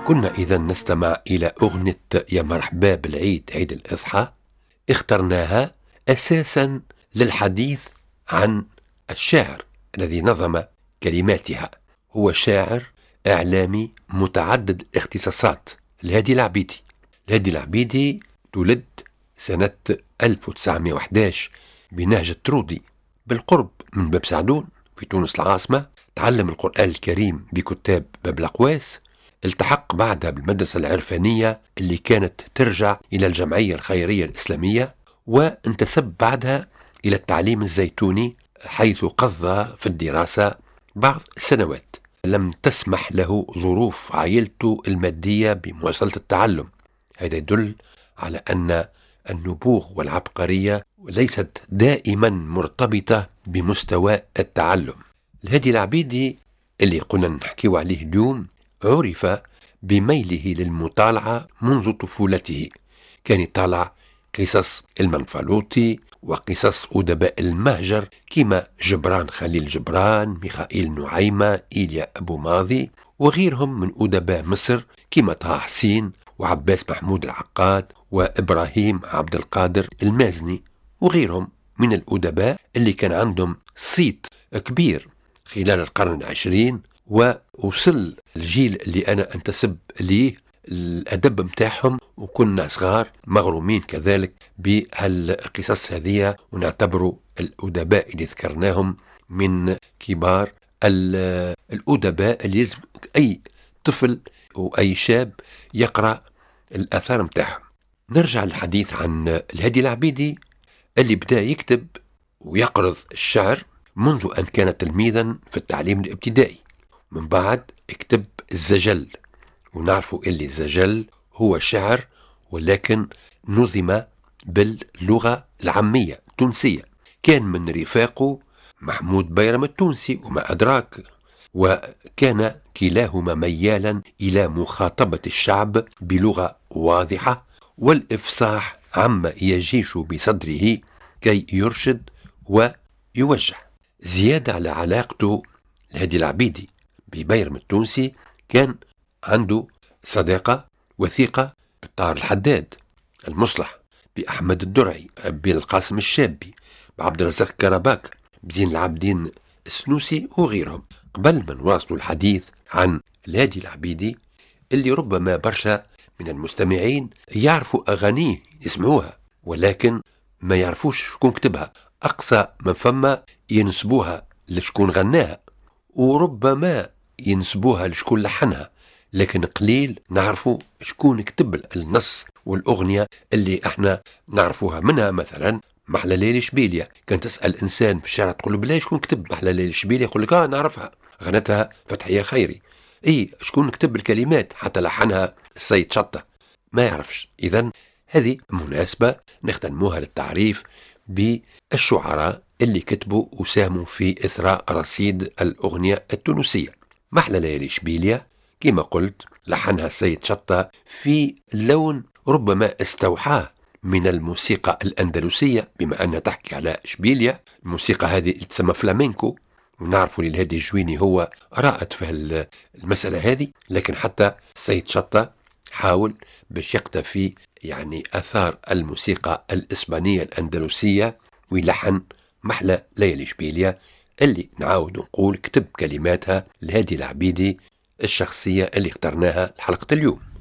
كنا إذا نستمع إلى أغنية يا مرحبا بالعيد، عيد الأضحى. اخترناها أساسا للحديث عن الشاعر الذي نظم كلماتها. هو شاعر إعلامي متعدد الاختصاصات، الهادي العبيدي. الهادي العبيدي تولد سنة 1911 بنهج الترودي بالقرب من باب سعدون في تونس العاصمة. تعلم القرآن الكريم بكتاب باب الأقواس. التحق بعدها بالمدرسة العرفانية اللي كانت ترجع إلى الجمعية الخيرية الإسلامية، وانتسب بعدها إلى التعليم الزيتوني، حيث قضى في الدراسة بعض السنوات. لم تسمح له ظروف عائلته المادية بمواصلة التعلم. هذا يدل على أن النبوغ والعبقرية ليست دائما مرتبطة بمستوى التعلم. الهادي العبيدي اللي قلنا نحكيه عليه اليوم عرف بميله للمطالعة منذ طفولته. كان يطالع قصص المنفلوطي وقصص أدباء المهجر كما جبران خليل جبران، ميخائيل نعيمة، إيليا أبو ماضي، وغيرهم من أدباء مصر كما طه حسين وعباس محمود العقاد وإبراهيم عبد القادر المازني، وغيرهم من الأدباء اللي كان عندهم صيت كبير خلال القرن العشرين. ووصل الجيل اللي أنا أنتسب ليه الأدب متاعهم، وكنا صغار مغرومين كذلك بهالقصص هذه، ونعتبروا الأدباء اللي ذكرناهم من كبار الأدباء اللي يلزم أي طفل وأي شاب يقرأ الآثار متاعهم. نرجع للحديث عن الهادي العبيدي اللي بدأ يكتب ويقرض الشعر منذ أن كان تلميذا في التعليم الابتدائي. من بعد اكتب الزجل، ونعرفوا اللي الزجل هو شعر ولكن نظم باللغة العامية التونسية. كان من رفاقه محمود بيرم التونسي وما أدراك، وكان كلاهما ميالا إلى مخاطبة الشعب بلغة واضحة والإفصاح عما يجيش بصدره كي يرشد ويوجه. زيادة على علاقته الهادي العبيدي ببيرم التونسي، كان عنده صداقة وثيقة بالطاهر الحداد المصلح، بأحمد الدرعي، بالقاسم الشابي، بعبد الرزاق كرباك، بزين العابدين السنوسي وغيرهم. قبل ما نواصلوا الحديث عن الهادي العبيدي اللي ربما برشا من المستمعين يعرفوا أغانيه يسمعوها ولكن ما يعرفوش شكون كتبها، أقصى من فما ينسبوها لشكون غناها، وربما ينسبوها لشكون لحنها، لكن قليل نعرفوا شكون كتب النص والأغنية اللي احنا نعرفوها. منها مثلا محلى ليلي شبيليا. كان تسأل إنسان في الشارع تقول له بلا شكون كتب محلى ليلي شبيليا، يقول لك نعرفها، غنتها فتحية خيري. اي شكون كتب الكلمات حتى لحنها السيد شطة؟ ما يعرفش. إذن هذه مناسبة نختموها للتعريف بالشعراء اللي كتبوا وساهموا في إثراء رصيد الأغنية التونسية. محلى ليالي شبيليا كما قلت لحنها السيد شطة في لون ربما استوحاه من الموسيقى الأندلسية، بما أنها تحكي على شبيليا. الموسيقى هذه تسمى فلامينكو، ونعرفوا للهادي الجويني هو رائد في المسألة هذه، لكن حتى السيد شطة حاول باش يقتفي يعني أثار الموسيقى الإسبانية الأندلسية ويلحن محلى ليالي شبيليا اللي نعاود نقول كتب كلماتها الهادي العبيدي، الشخصية اللي اخترناها لحلقة اليوم.